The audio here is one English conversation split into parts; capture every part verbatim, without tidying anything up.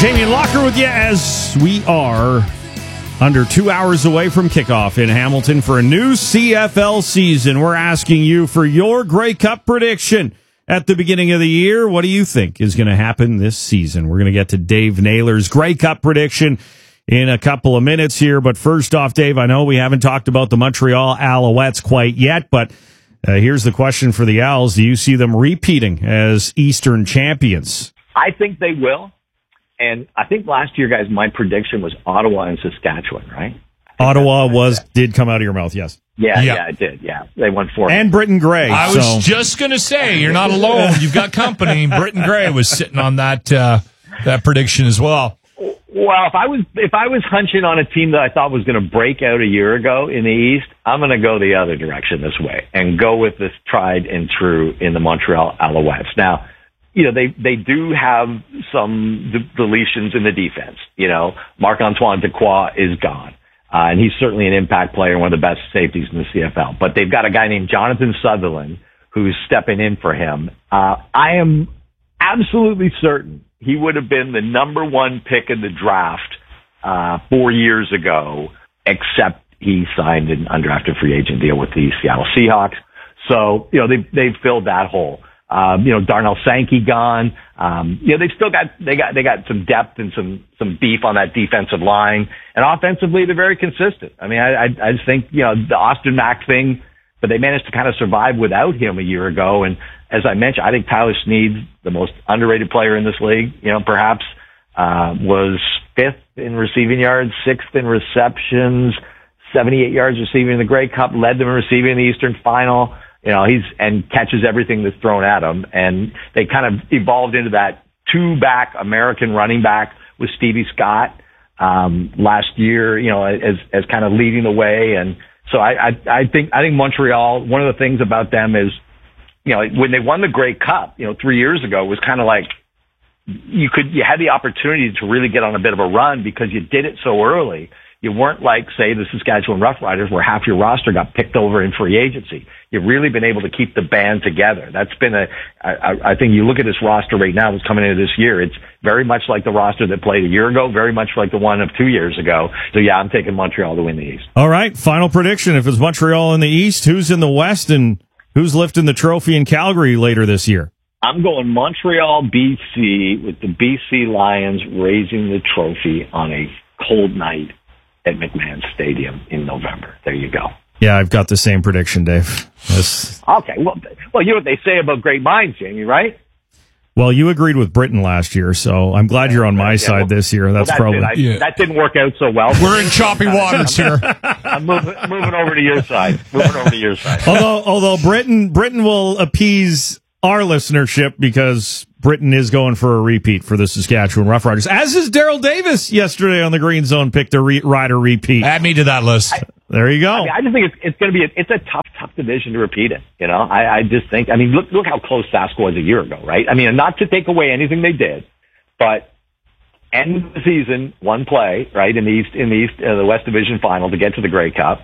Jamie Locker with you as we are under two hours away from kickoff in Hamilton for a new C F L season. We're asking you for your Grey Cup prediction at the beginning of the year. What do you think is going to happen this season? We're going to get to Dave Naylor's Grey Cup prediction in a couple of minutes here. But first off, Dave, I know we haven't talked about the Montreal Alouettes quite yet, but uh, here's the question for the Owls. Do you see them repeating as Eastern champions? I think they will. And I think last year, guys, my prediction was Ottawa and Saskatchewan, right? Ottawa was did come out of your mouth, yes. Yeah, Yep. yeah, it did. Yeah, they won four. And Britton Gray. I so. was just going to say, you're not alone. You've got company. Britton Gray was sitting on that uh, that prediction as well. Well, if I was if I was hunching on a team that I thought was going to break out a year ago in the East, I'm going to go the other direction this way and go with this tried and true in the Montreal Alouettes. Now, you know, they, they do have some de- deletions in the defense. You know, Marc-Antoine Dequoy is gone. Uh, and he's certainly an impact player, one of the best safeties in the C F L. But they've got a guy named Jonathan Sutherland who's stepping in for him. Uh, I am absolutely certain he would have been the number one pick in the draft, uh, four years ago, except he signed an undrafted free agent deal with the Seattle Seahawks. So, you know, they've, they've filled that hole. Um, you know, Darnell Sankey gone. Um, you know, they've still got, they got, they got some depth and some, some beef on that defensive line. And offensively, they're very consistent. I mean, I, I, I just think, you know, the Austin Mack thing, but they managed to kind of survive without him a year ago. And as I mentioned, I think Tyler Snead, the most underrated player in this league, you know, perhaps, uh, was fifth in receiving yards, sixth in receptions, seventy-eight yards receiving in the Grey Cup, led them in receiving in the Eastern Final. You know, he's, and catches everything that's thrown at him. And they kind of evolved into that two-back American running back with Stevie Scott, um, last year, you know, as, as kind of leading the way. And so I, I, I think, I think Montreal, one of the things about them is, you know, when they won the Grey Cup, you know, three years ago, it was kind of like you could, you had the opportunity to really get on a bit of a run because you did it so early. You weren't like, say, the Saskatchewan Roughriders where half your roster got picked over in free agency. You've really been able to keep the band together. That's been a, I, I think you look at this roster right now that's coming into this year, it's very much like the roster that played a year ago, very much like the one of two years ago. So yeah, I'm taking Montreal to win the East. All right, final prediction. If it's Montreal in the East, who's in the West and who's lifting the trophy in Calgary later this year? I'm going Montreal, B C, with the B C Lions raising the trophy on a cold night at McMahon Stadium in November. There you go. Yeah, I've got the same prediction, Dave. Yes. Okay, well, well, you know what they say about great minds, Jamie, right? Well, you agreed with Britain last year, so I'm glad you're on my yeah, side well, this year. That's, well, that's probably I, yeah. that didn't work out so well. We're in choppy waters here. I'm moving, moving over to your side. Moving over to your side. Although, although Britain, Britain will appease our listenership because Britain is going for a repeat for the Saskatchewan Roughriders, as is Daryl Davis yesterday on the Green Zone picked a re- rider repeat. Add me to that list. I, there you go. I, mean, I just think it's, it's going to be a, it's a tough, tough division to repeat it. You know, I, I just think. I mean, look look how close Sask was a year ago, right? I mean, not to take away anything they did, but end of the season, one play, right, in the East in the East uh, the West Division Final to get to the Grey Cup,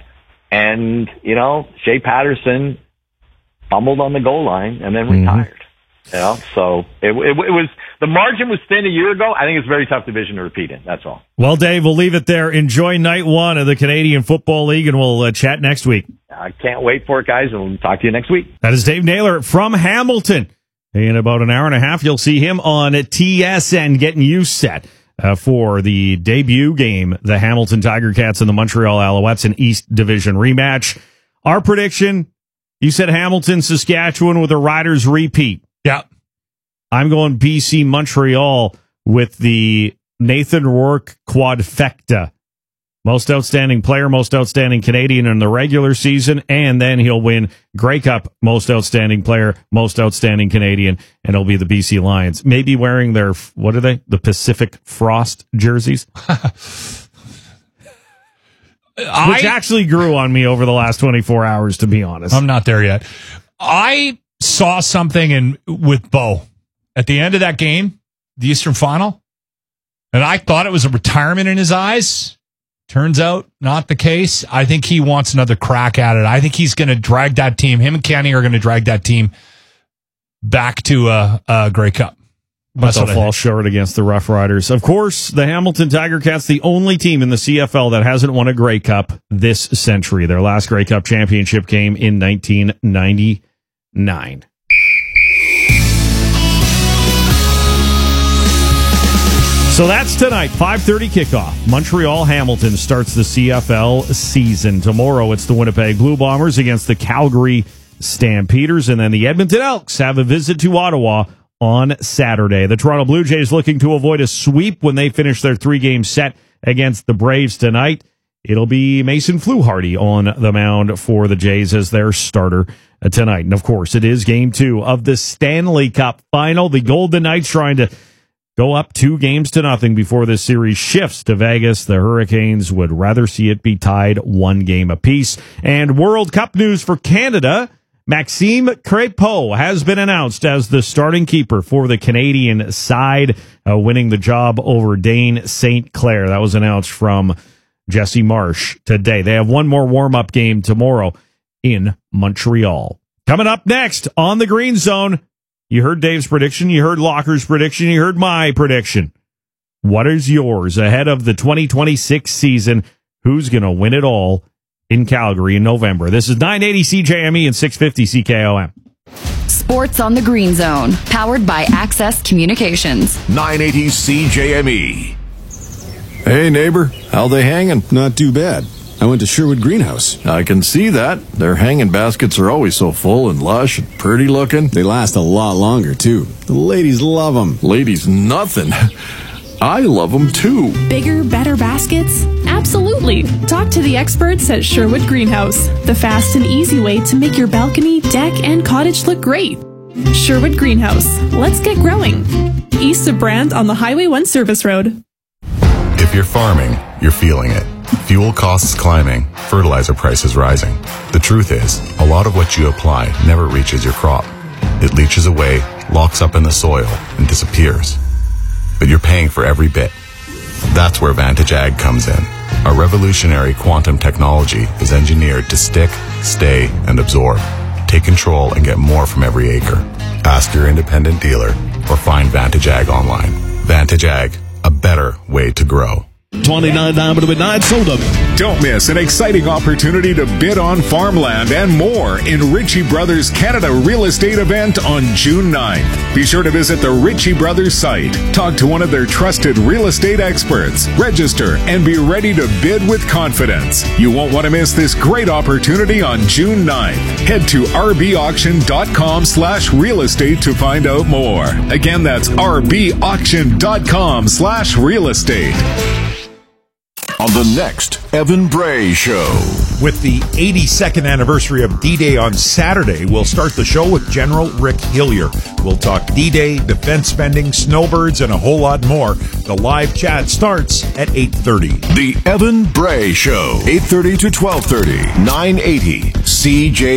and you know, Shea Patterson fumbled on the goal line and then mm-hmm. retired. You know, so it, it, it was, the margin was thin a year ago. I think it's a very tough division to repeat it. That's all. Well, Dave, we'll leave it there. Enjoy night one of the Canadian Football League, and we'll uh, chat next week. I can't wait for it, guys, and we'll talk to you next week. That is Dave Naylor from Hamilton. In about an hour and a half, you'll see him on T S N getting you set uh, for the debut game, the Hamilton Tiger Cats and the Montreal Alouettes, an East Division rematch. Our prediction, you said Hamilton, Saskatchewan with a Riders repeat. Yeah. I'm going B C Montreal with the Nathan Rourke quadfecta. Most outstanding player, most outstanding Canadian in the regular season, and then he'll win Grey Cup most outstanding player, most outstanding Canadian, and it'll be the B C Lions. Maybe wearing their, what are they? The Pacific Frost jerseys? I, Which actually grew on me over the last twenty-four hours, to be honest. I'm not there yet. I saw something in with Bo at the end of that game, the Eastern Final, and I thought it was a retirement in his eyes. Turns out not the case. I think he wants another crack at it. I think he's going to drag that team. Him and Kenny are going to drag that team back to a, a Grey Cup. But they'll fall short against the Rough Riders. Of course, the Hamilton Tiger Cats, the only team in the C F L that hasn't won a Grey Cup this century. Their last Grey Cup championship came in nineteen ninety-nine. So that's tonight, five thirty kickoff. Montreal-Hamilton starts the C F L season. Tomorrow, it's the Winnipeg Blue Bombers against the Calgary Stampeders. And then the Edmonton Elks have a visit to Ottawa on Saturday. The Toronto Blue Jays looking to avoid a sweep when they finish their three-game set against the Braves tonight. It'll be Mason Fluharty on the mound for the Jays as their starter tonight. And, of course, it is game two of the Stanley Cup final. The Golden Knights trying to go up two games to nothing before this series shifts to Vegas. The Hurricanes would rather see it be tied one game apiece. And World Cup news for Canada. Maxime Crépeau has been announced as the starting keeper for the Canadian side, uh, winning the job over Dane Saint Clair. That was announced from Jesse Marsh today. They have one more warm-up game tomorrow in Montreal. Coming up next on the Green Zone, you heard Dave's prediction, you heard Locker's prediction, you heard my prediction. What is yours ahead of the twenty twenty-six season? Who's going to win it all in Calgary in November? This is nine eighty C J M E and six fifty C K O M. Sports on the Green Zone, powered by Access Communications. nine eighty C J M E. Hey, neighbor, how they hanging? Not too bad. I went to Sherwood Greenhouse. I can see that. Their hanging baskets are always so full and lush and pretty looking. They last a lot longer, too. The ladies love them. Ladies, nothing. I love them, too. Bigger, better baskets? Absolutely. Talk to the experts at Sherwood Greenhouse, the fast and easy way to make your balcony, deck, and cottage look great. Sherwood Greenhouse. Let's get growing. East of Brand on the Highway one Service Road. If you're farming, you're feeling it. Fuel costs climbing, fertilizer prices rising. The truth is, a lot of what you apply never reaches your crop. It leaches away, locks up in the soil, and disappears. But you're paying for every bit. That's where Vantage Ag comes in. Our revolutionary quantum technology is engineered to stick, stay, and absorb. Take control and get more from every acre. Ask your independent dealer or find Vantage Ag online. Vantage Ag, a better way to grow. twenty-nine diamond midnight sold up. Don't miss an exciting opportunity to bid on farmland and more in Ritchie Brothers Canada Real Estate event on June ninth. Be sure to visit the Ritchie Brothers site. Talk to one of their trusted real estate experts. Register and be ready to bid with confidence. You won't want to miss this great opportunity on June ninth. Head to rbauction.com slash real estate to find out more. Again, that's rbauction.com slash real estate. On the next Evan Bray Show. With the eighty-second anniversary of D-Day on Saturday, we'll start the show with General Rick Hillier. We'll talk D-Day, defense spending, snowbirds, and a whole lot more. The live chat starts at eight thirty. The Evan Bray Show, eight thirty to twelve thirty, nine eighty C J